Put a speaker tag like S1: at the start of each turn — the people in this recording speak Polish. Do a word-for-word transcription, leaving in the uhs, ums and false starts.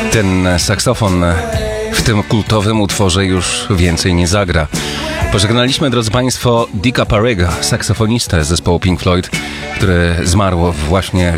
S1: Ten saksofon w tym kultowym utworze już więcej nie zagra. Pożegnaliśmy, drodzy Państwo, Dicka Parry'ego, saksofonistę zespołu Pink Floyd, który zmarł właśnie